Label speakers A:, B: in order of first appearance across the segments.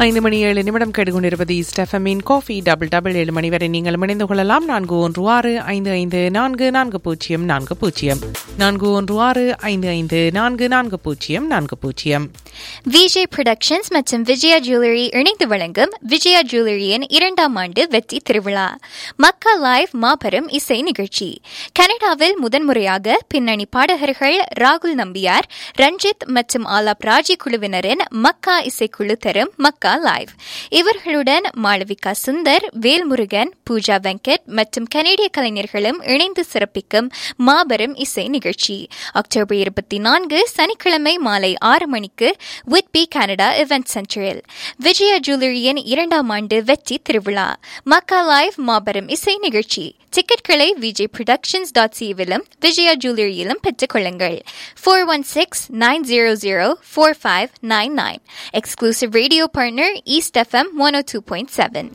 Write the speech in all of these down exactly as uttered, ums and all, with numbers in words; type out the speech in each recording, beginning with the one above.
A: ஐந்து மணி ஏழு நிமிடம் கேட்டுக்கொண்டிருப்பது ஸ்டெஃபமின் காஃபி டபுள் டபுள் ஏழு மணி வரை நீங்கள் இணைந்து கொள்ளலாம். நான்கு ஒன்று ஆறு ஐந்து ஐந்து நான்கு நான்கு பூஜ்ஜியம் நான்கு பூஜ்ஜியம் நான்கு ஒன்று ஆறு ஐந்து ஐந்து நான்கு நான்கு பூஜ்ஜியம் நான்கு பூஜ்ஜியம்.
B: விஜய் புரொடக்ஷன்ஸ் மற்றும் விஜயா ஜுவல்லரி இணைந்து வழங்கும் விஜயா ஜுவல்லரியின் இரண்டாம் ஆண்டு வெற்றி திருவிழா மக்கா லைவ் மாபெரும் இசை நிகழ்ச்சி. கனடாவில் முதன்முறையாக பின்னணி பாடகர்கள் ராகுல் நம்பியார், ரஞ்சித் மற்றும் ஆலாப் ராஜி குழுவினரின் மக்கா இசைக்குழு தரும் மக்கா லைவ். இவர்களுடன் மாளவிகா சுந்தர், வேல்முருகன், பூஜா வெங்கட் மற்றும் கனேடிய கலைஞர்களும் இணைந்து சிறப்பிக்கும் மாபெரும் இசை நிகழ்ச்சி அக்டோபர் இருபத்தி நான்கு சனிக்கிழமை மாலை ஆறு மணிக்கு விட்பி கனடா இவென்ட் சென்டரில். விஜயா ஜுவல்லரியின் இரண்டாம் ஆண்டு வெற்றி திருவிழா மக்கா லைவ் மாபெரும் இசை நிகழ்ச்சி. டிக்கெட்களை விஜய் புரொடக்ஷன்ஸ் டாட் சிவிலும் விஜயா ஜுவல்லரியிலும் பெற்றுக் கொள்ளுங்கள். Four one six nine zero zero four five nine nine. Exclusive radio partner east FM one ஓ two point seven.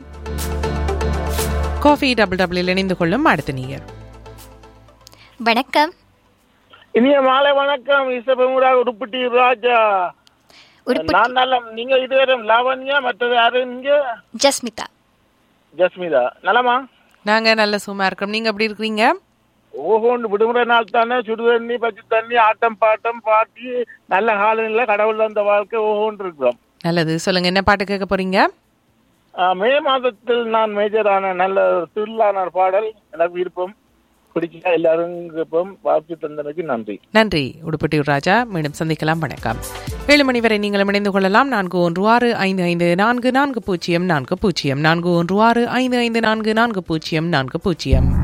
A: Coffee double double இணைந்து கொள்ளும் அடுத்த நீர்.
B: வணக்கம்.
C: இனிய மாலை வணக்கம். இசபமுரா உடுப்பிட்டி ராஜா. நான் நல்ல. நீங்க இதுவரை லாவண்யா, மற்றது யாரு? நீங்க
B: ஜஸ்மிதா.
C: ஜஸ்மிதா நலமா?
A: நாங்க நல்ல சும்மா இருக்கோம். நீங்க எப்படி இருக்கீங்க?
C: ஓஹோண்டு விடுமுறை நாள் தானே. சுடு தண்ணி, பச்சை தண்ணி, ஆட்டம் பாட்டம் பாட்டி, நல்ல காலநிலை, கடவுள் அந்த வாழ்க்கை ஓஹோண்டு இருக்கிறோம்.
A: நல்லது. சொல்லுங்க, என்ன பாட்டு கேட்க போறீங்க?
C: மே மாதத்தில் நான் மேஜரான நல்ல திருவிழான பாடல் எனக்கு விருப்பம். பிடிச்சா எல்லாரும் விருப்பம். வாக்கு தந்தனுக்கு நன்றி.
A: நன்றி உடுப்பட்டியூர் ராஜா. மீண்டும் சந்திக்கலாம். வணக்கம். ஏழு மணி வரை நீங்கள் இணைந்து கொள்ளலாம். நான்கு ஒன்று ஆறு ஐந்து ஐந்து நான்கு நான்கு பூஜ்ஜியம் நான்கு பூஜ்ஜியம் நான்கு ஒன்று ஆறு ஐந்து ஐந்து நான்கு நான்கு பூஜ்ஜியம் நான்கு பூஜ்ஜியம்.